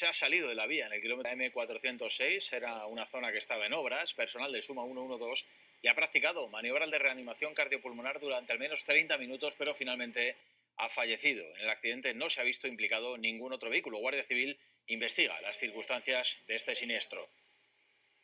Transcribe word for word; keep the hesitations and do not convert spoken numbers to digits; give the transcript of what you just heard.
Se ha salido de la vía en el kilómetro eme cuatrocientos seis, era una zona que estaba en obras, personal de Suma ciento doce y ha practicado maniobras de reanimación cardiopulmonar durante al menos treinta minutos, pero finalmente ha fallecido. En el accidente no se ha visto implicado ningún otro vehículo. Guardia Civil investiga las circunstancias de este siniestro.